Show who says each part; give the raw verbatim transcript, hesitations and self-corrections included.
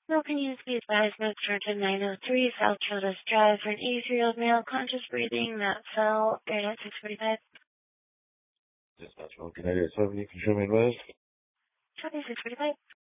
Speaker 1: No, can you please advise next turn to nine oh three South Childress Drive for an eighty-three-year-old male conscious breathing that fell right at six forty-five.
Speaker 2: Dispatch one, Canadian seventy, can you show me advised?
Speaker 1: Copy six forty-five.